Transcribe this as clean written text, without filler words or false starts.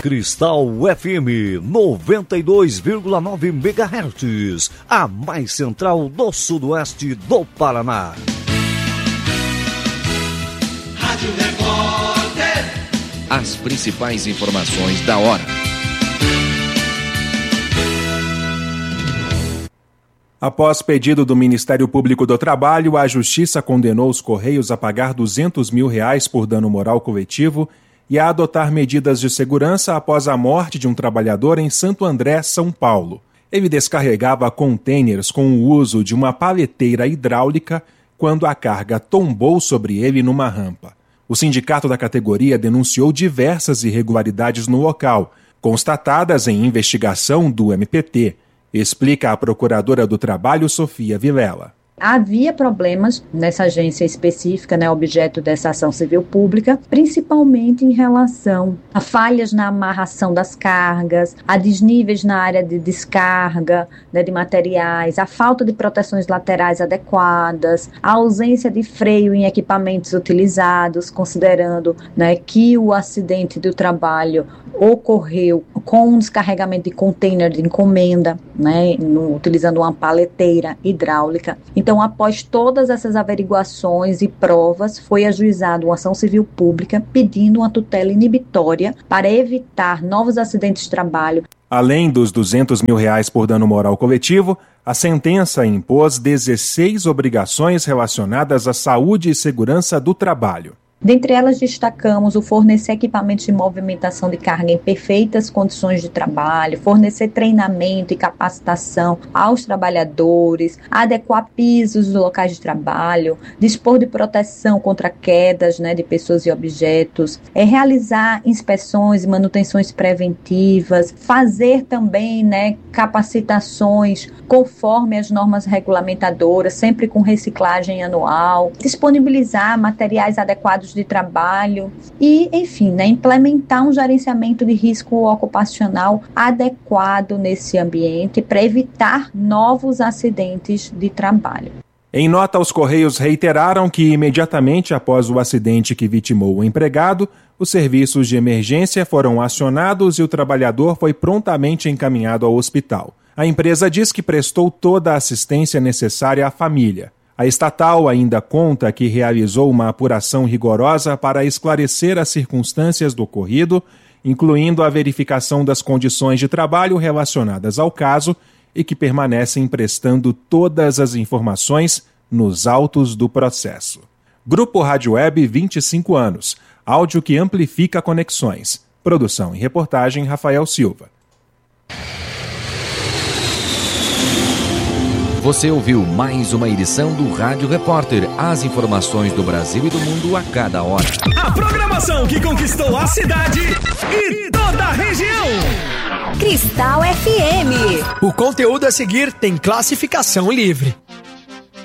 Cristal FM 92,9 MHz, a mais central do sudoeste do Paraná. Rádio Repórter. As principais informações da hora. Após pedido do Ministério Público do Trabalho, a Justiça condenou os Correios a pagar R$200 mil por dano moral coletivo e a adotar medidas de segurança após a morte de um trabalhador em Santo André, São Paulo. Ele descarregava contêineres com o uso de uma paleteira hidráulica quando a carga tombou sobre ele numa rampa. O sindicato da categoria denunciou diversas irregularidades no local, constatadas em investigação do MPT, explica a procuradora do Trabalho, Sofia Vilela. Havia problemas nessa agência específica, objeto dessa ação civil pública, principalmente em relação a falhas na amarração das cargas, a desníveis na área de descarga de materiais, a falta de proteções laterais adequadas, a ausência de freio em equipamentos utilizados, considerando que o acidente do trabalho ocorreu com um descarregamento de container de encomenda, utilizando uma paleteira hidráulica. Então, após todas essas averiguações e provas, foi ajuizada uma ação civil pública pedindo uma tutela inibitória para evitar novos acidentes de trabalho. Além dos R$200 mil por dano moral coletivo, a sentença impôs 16 obrigações relacionadas à saúde e segurança do trabalho. Dentre elas, destacamos o fornecer equipamentos de movimentação de carga em perfeitas condições de trabalho, fornecer treinamento e capacitação aos trabalhadores, adequar pisos dos locais de trabalho, dispor de proteção contra quedas de pessoas e objetos, realizar inspeções e manutenções preventivas, fazer também capacitações conforme as normas regulamentadoras, sempre com reciclagem anual, disponibilizar materiais adequados de trabalho e, enfim, implementar um gerenciamento de risco ocupacional adequado nesse ambiente para evitar novos acidentes de trabalho. Em nota, os Correios reiteraram que imediatamente após o acidente que vitimou o empregado, os serviços de emergência foram acionados e o trabalhador foi prontamente encaminhado ao hospital. A empresa diz que prestou toda a assistência necessária à família. A estatal ainda conta que realizou uma apuração rigorosa para esclarecer as circunstâncias do ocorrido, incluindo a verificação das condições de trabalho relacionadas ao caso e que permanecem prestando todas as informações nos autos do processo. Grupo Rádio Web, 25 anos. Áudio que amplifica conexões. Produção e reportagem, Rafael Silva. Você ouviu mais uma edição do Rádio Repórter. As informações do Brasil e do mundo a cada hora. A programação que conquistou a cidade e toda a região. Cristal FM. O conteúdo a seguir tem classificação livre.